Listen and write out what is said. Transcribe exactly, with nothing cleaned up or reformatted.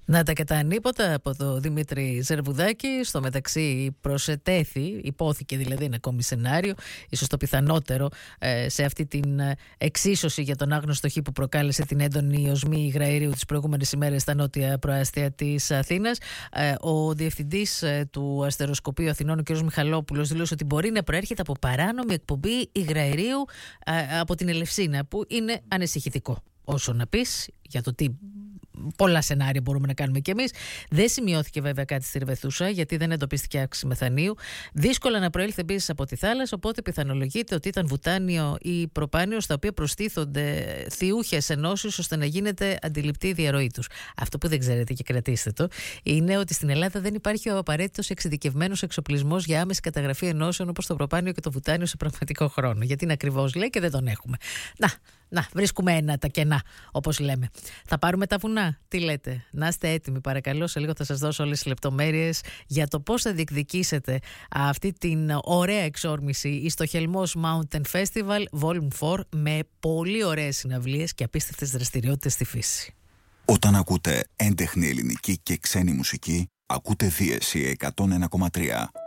Να τα κατανύποτα από το Δημήτρη Ζερβουδάκη. Στο μεταξύ προσετέθη, υπόθηκε δηλαδή ένα ακόμη σενάριο, ίσως το πιθανότερο ε, σε αυτή την εξίσωση για τον άγνωστο χ που προκάλεσε την έντονη οσμή υγραερίου τις προηγούμενες ημέρες στα νότια προάστια της Αθήνας. Ε, ο διευθυντής ε, του Αστεροσκοπείου Αθηνών, ο κ. Μιχαλόπουλος, δήλωσε ότι μπορεί να προέρχεται από παράνομη εκπομπή υγραερίου ε, από την Ελευσίνα, που είναι ανησυχητικό. Όσο να πεις για το τι πολλά σενάρια μπορούμε να κάνουμε κι εμείς. Δεν σημειώθηκε βέβαια κάτι στη Ρεβεθούσα, γιατί δεν εντοπίστηκε αύξηση μεθανίου. Δύσκολα να προέλθει επίσης από τη θάλασσα, οπότε πιθανολογείται ότι ήταν βουτάνιο ή προπάνιο, στα οποία προστίθονται θιούχες ενώσεις ώστε να γίνεται αντιληπτή η διαρροή τους. Αυτό που δεν ξέρετε και κρατήστε το, είναι ότι στην Ελλάδα δεν υπάρχει ο απαραίτητος εξειδικευμένος εξοπλισμός για άμεση καταγραφή ενώσεων όπως το προπάνιο και το βουτάνιο σε πραγματικό χρόνο. Γιατί είναι ακριβώς, λέει, και δεν τον έχουμε. Να, να, βρίσκουμε ένα τα κενά, όπως λέμε. Θα πάρουμε τα βουνά, τι λέτε? Να είστε έτοιμοι, παρακαλώ. Σε λίγο θα σας δώσω όλες τις λεπτομέρειες για το πώς θα διεκδικήσετε αυτή την ωραία εξόρμηση στο Χελμός Mountain Festival Volume φορ, με πολύ ωραίες συναυλίες και απίστευτες δραστηριότητες στη φύση. Όταν ακούτε έντεχνη ελληνική και ξένη μουσική, ακούτε Δίεση εκατόν ένα κόμμα τρία.